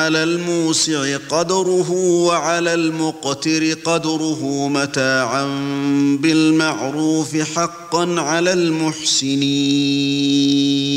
على الموسع قدره وعلى المقتر قدره متاعا بالمعروف حقا على المحسنين